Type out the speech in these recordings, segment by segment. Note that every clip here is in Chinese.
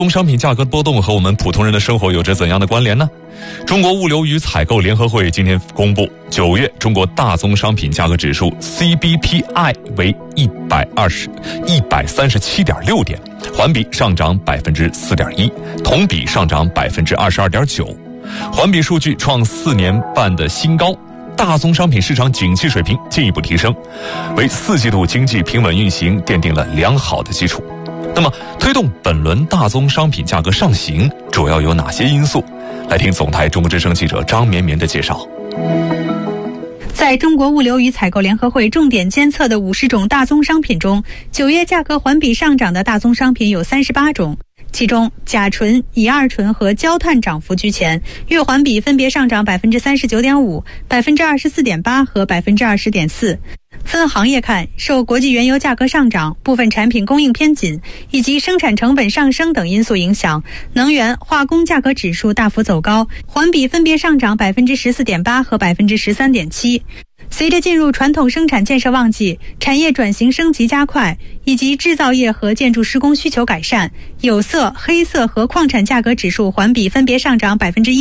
商品价格的波动和我们普通人的生活有着怎样的关联呢？中国物流与采购联合会今天公布，9月中国大宗商品价格指数 CBPI 为137.6点，环比上涨 4.1%， 同比上涨 22.9%， 环比数据创4年半的新高。大宗商品市场景气水平进一步提升，为4季度经济平稳运行奠定了良好的基础。那么，推动本轮大宗商品价格上行主要有哪些因素？来听总台中国之声记者张绵绵的介绍。 在中国物流与采购联合会重点监测的50种大宗商品中，9月价格环比上涨的大宗商品有38种，其中甲醇、乙二醇和焦炭涨幅居前，月环比分别上涨 39.5%、24.8% 和 20.4%。分行业看，受国际原油价格上涨、部分产品供应偏紧以及生产成本上升等因素影响，能源、化工价格指数大幅走高，环比分别上涨 14.8% 和 13.7%。随着进入传统生产建设旺季，产业转型升级加快，以及制造业和建筑施工需求改善，有色、黑色和矿产价格指数环比分别上涨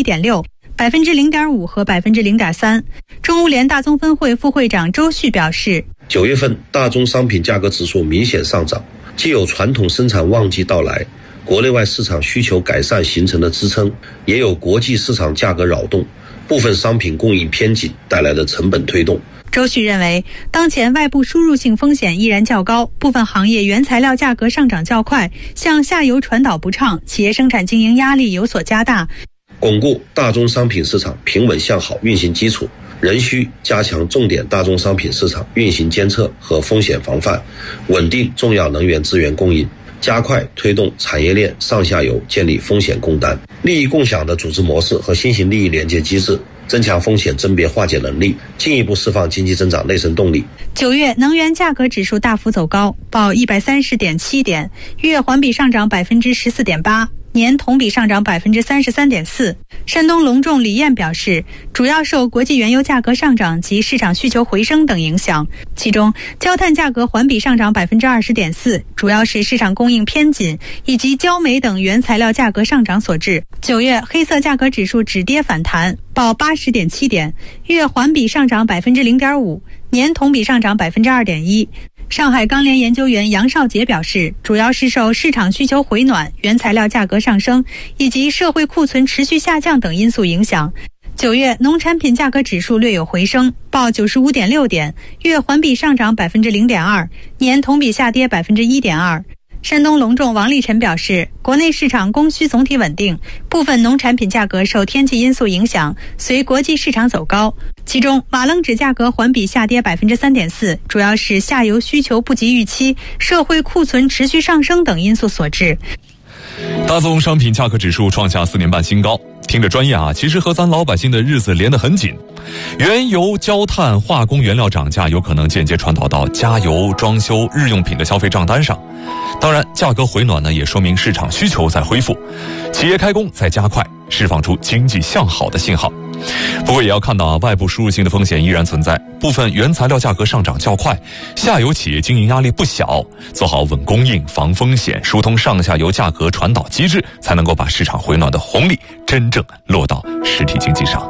1.6%、0.5% 和 0.3%。中物联大宗分会副会长周旭表示 ，9月份大宗商品价格指数明显上涨，既有传统生产旺季到来，国内外市场需求改善形成的支撑，也有国际市场价格扰动，部分商品供应偏紧带来的成本推动。 周旭认为，当前外部输入性风险依然较高，部分行业原材料价格上涨较快，向下游传导不畅，企业生产经营压力有所加大。 巩固大宗商品市场平稳向好运行基础，仍需加强重点大宗商品市场运行监测和风险防范，稳定重要能源资源供应，加快推动产业链上下游建立风险共担、利益共享的组织模式和新型利益连接机制，增强风险甄别化解能力，进一步释放经济增长内生动力。 9月能源价格指数大幅走高，报130.7点，月环比上涨 14.8%。年同比上涨 33.4%。山东隆重李艳表示，主要受国际原油价格上涨及市场需求回升等影响，其中焦炭价格环比上涨 20.4%， 主要是市场供应偏紧以及焦煤等原材料价格上涨所致。9月黑色价格指数止跌反弹，报80.7点，月环比上涨 0.5%， 年同比上涨 2.1%。上海钢联研究员杨少杰表示，主要是受市场需求回暖、原材料价格上升以及社会库存持续下降等因素影响。9月农产品价格指数略有回升，报95.6点，月环比上涨 0.2%， 年同比下跌 1.2%。山东隆重王立晨表示，国内市场供需总体稳定，部分农产品价格受天气因素影响，随国际市场走高。其中瓦楞纸价格环比下跌 3.4%， 主要是下游需求不及预期、社会库存持续上升等因素所致。 大宗商品价格指数创下4年半新高，听着专业啊，其实和咱老百姓的日子连得很紧。原油、焦炭、化工原料涨价有可能间接传导到加油、装修、日用品的消费账单上。当然，价格回暖呢，也说明市场需求在恢复，企业开工在加快，释放出经济向好的信号。不过也要看到外部输入性的风险依然存在，部分原材料价格上涨较快，下游企业经营压力不小，做好稳供应、防风险、疏通上下游价格传导机制，才能够把市场回暖的红利真正落到实体经济上。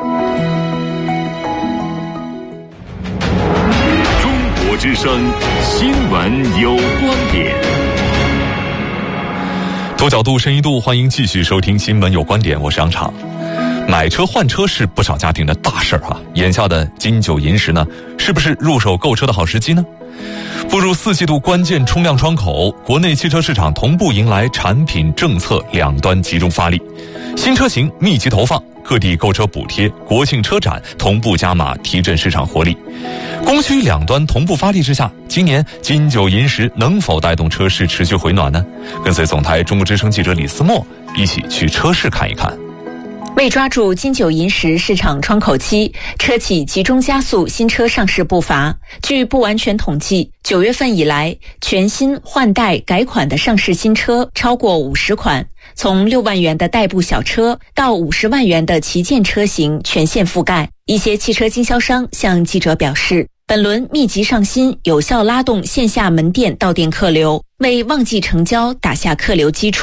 中国之声新闻有观点。 多角度、深一度，欢迎继续收听新闻有观点，我是杨畅。买车换车是不少家庭的大事啊！眼下的金九银十呢，是不是入手购车的好时机呢？步入4季度关键冲量窗口，国内汽车市场同步迎来产品政策两端集中发力，新车型密集投放，各地购车补贴、国庆车展同步加码，提振市场活力。供需两端同步发力之下，今年金九银十能否带动车市持续回暖呢？跟随总台中国之声记者李思墨一起去车市看一看。 为抓住金九银十市场窗口期，车企集中加速新车上市步伐。据不完全统计，9月份以来，全新换代改款的上市新车超过50款，从6万元的代步小车到50万元的旗舰车型全线覆盖。一些汽车经销商向记者表示，本轮密集上新有效拉动线下门店到店客流，为旺季成交打下客流基础。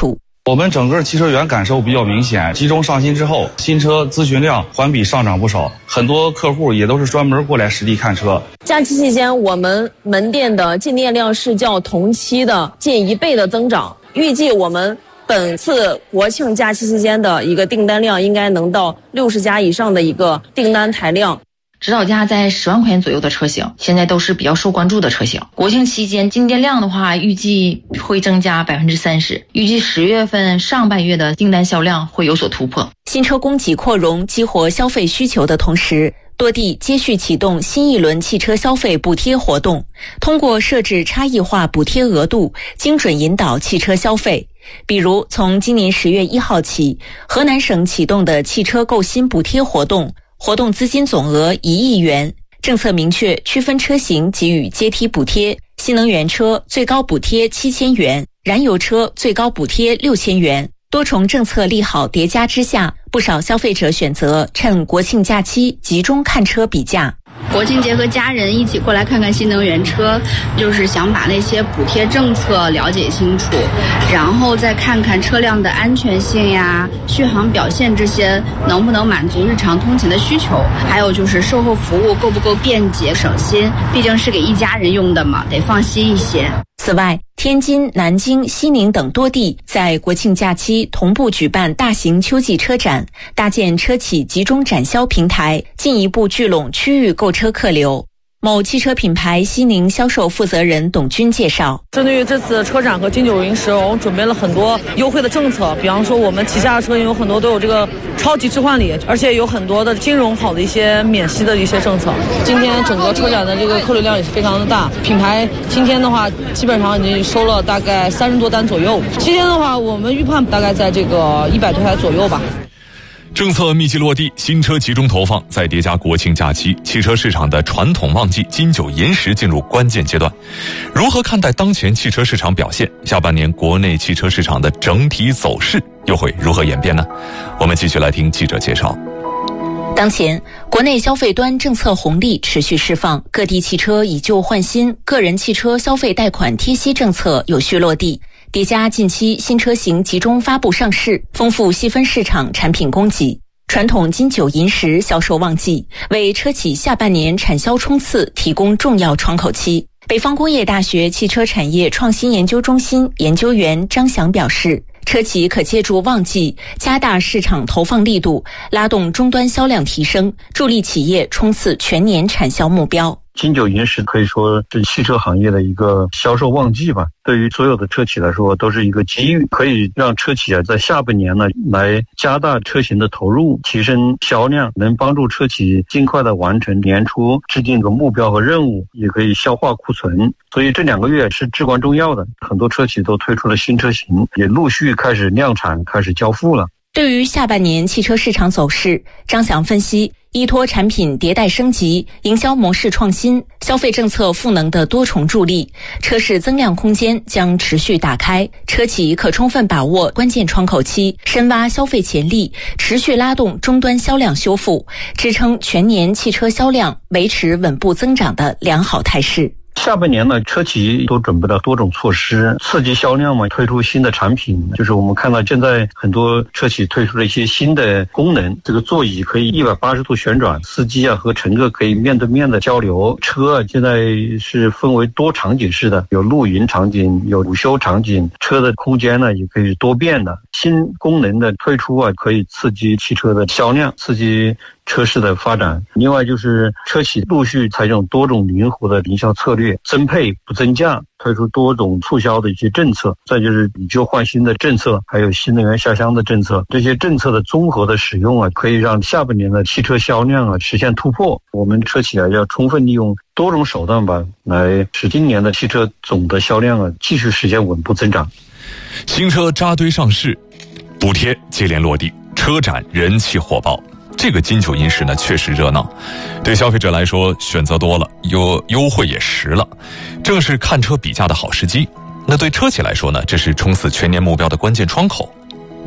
我们整个汽车源感受比较明显，集中上新之后，新车咨询量环比上涨不少，很多客户也都是专门过来实地看车。 假期期间，我们门店的进店量是较同期的近1倍的增长，预计我们本次国庆假期期间的一个订单量应该能到60家以上的一个订单台量。 指导价在10万块钱左右的车型，现在都是比较受关注的车型。国庆期间进店量的话，预计会增加30%，预计10月份上半月的订单销量会有所突破。 新车供给扩容，激活消费需求的同时，多地接续启动新一轮汽车消费补贴活动，通过设置差异化补贴额度，精准引导汽车消费。比如，从今年10月1号起，河南省启动的汽车购新补贴活动，活动资金总额1亿元，政策明确区分车型给予阶梯补贴，新能源车最高补贴7000元，燃油车最高补贴6000元。多重政策利好叠加之下，不少消费者选择趁国庆假期集中看车比价。 国庆节和家人一起过来看看新能源车，就是想把那些补贴政策了解清楚，然后再看看车辆的安全性呀、续航表现这些能不能满足日常通勤的需求，还有就是售后服务够不够便捷省心，毕竟是给一家人用的嘛，得放心一些。 此外，天津、南京、西宁等多地在国庆假期同步举办大型秋季车展，搭建车企集中展销平台，进一步聚拢区域购车客流。某汽车品牌西宁销售负责人董军介绍， 针对于这次车展和金九银十，我们准备了很多优惠的政策，比方说我们旗下的车型有很多都有这个超级置换礼，而且有很多的金融好的一些免息的一些政策。今天整个车展的这个客流量也是非常的大，品牌今天的话基本上已经收了大概30多单左右，期间的话我们预判大概在这个100多台左右吧。 政策密集落地，新车集中投放，再叠加国庆假期，汽车市场的传统旺季金九银十进入关键阶段。如何看待当前汽车市场表现？下半年国内汽车市场的整体走势又会如何演变呢？我们继续来听记者介绍。 当前，国内消费端政策红利持续释放，各地汽车以旧换新、个人汽车消费贷款贴息政策有序落地，叠加近期新车型集中发布上市，丰富细分市场产品供给，传统金九银十销售旺季，为车企下半年产销冲刺提供重要窗口期。北方工业大学汽车产业创新研究中心研究员张翔表示，车企可借助旺季加大市场投放力度，拉动终端销量提升，助力企业冲刺全年产销目标。 金九银十可以说是汽车行业的一个销售旺季吧，对于所有的车企来说都是一个机遇，可以让车企在下半年呢来加大车型的投入，提升销量，能帮助车企尽快的完成年初制定的目标和任务，也可以消化库存。所以这2个月是至关重要的，很多车企都推出了新车型，也陆续开始量产，开始交付了。 对于下半年汽车市场走势，张翔分析，依托产品迭代升级、营销模式创新、消费政策赋能的多重助力，车市增量空间将持续打开，车企可充分把握关键窗口期，深挖消费潜力，持续拉动终端销量修复，支撑全年汽车销量维持稳步增长的良好态势。 下半年呢，车企都准备了多种措施刺激销量嘛，推出新的产品，就是我们看到现在很多车企推出了一些新的功能，这个座椅可以180度旋转，司机和乘客可以面对面的交流，车现在是分为多场景式的，有露营场景，有午休场景，车的空间呢也可以多变的。新功能的推出可以刺激汽车的销量，刺激车市的发展。另外就是车企陆续采用多种灵活的营销策略，增配不增价，推出多种促销的一些政策，再就是以旧换新的政策，还有新能源下乡的政策，这些政策的综合的使用可以让下半年的汽车销量实现突破。我们车企要充分利用多种手段来使今年的汽车总的销量继续实现稳步增长。 新车扎堆上市，补贴接连落地，车展人气火爆。这个金九银十呢确实热闹，对消费者来说选择多了，优惠也实了，正是看车比价的好时机。那对车企来说呢，这是冲刺全年目标的关键窗口。不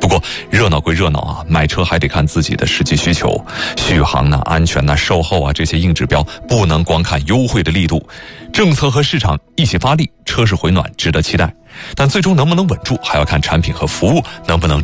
不过热闹归热闹啊，买车还得看自己的实际需求，续航呢、安全呢、售后啊这些硬指标不能光看优惠的力度，政策和市场一起发力，车市回暖值得期待。但最终能不能稳住，还要看产品和服务能不能